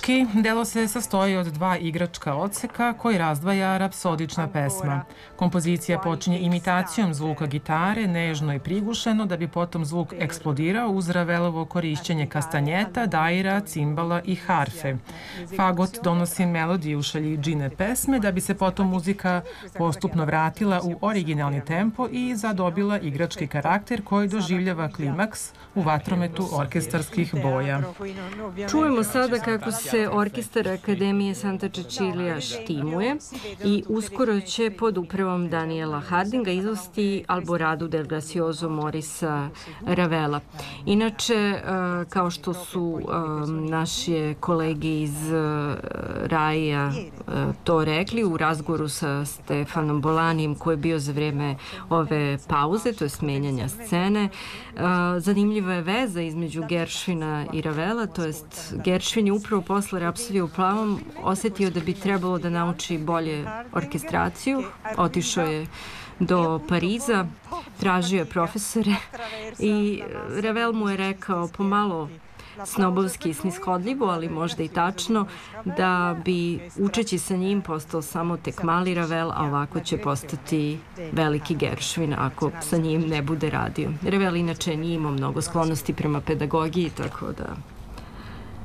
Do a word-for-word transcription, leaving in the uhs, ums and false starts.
Muzički, delo se sastoji od dva igračka odseka koji razdvaja rapsodična pesma. Kompozicija počinje imitacijom zvuka gitare, nežno i prigušeno, da bi potom zvuk eksplodirao uz Ravelovo korišćenje kastanjeta, daira, cimbala i harfe. Fagot donosi melodiju u šaljidžine pesme, da bi se potom muzika postupno vratila u originalni tempo i zadobila igrački karakter koji doživljava klimaks u vatrometu orkestarskih boja. Čujemo sada kako se orkestar Akademije Santa Cecilia štimuje i uskoro će pod upravom Daniela Hardinga izvesti Alboradu del Gracioso Morisa Ravela. Inače, kao što su naše kolege iz Raija to rekli u razgovoru sa Stefanom Bolanijem koji je bio za vreme ove pauze, to je menjanja scene, zanimljiva je veza između Gershwina i Ravela, to jest Gershwin je upravo posle Rapsodije u plavom osetio da bi trebalo da nauči bolje orkestraciju, otišao je do Pariza, tražio je profesore i Ravel mu je rekao pomalo snobovski i snishodljivo, ali možda i tačno, da bi učeći sa njim postao samo tek mali Ravel, a ovako će postati veliki Gershwin ako sa njim ne bude radio. Ravel inače nije imao mnogo sklonosti prema pedagogiji, tako da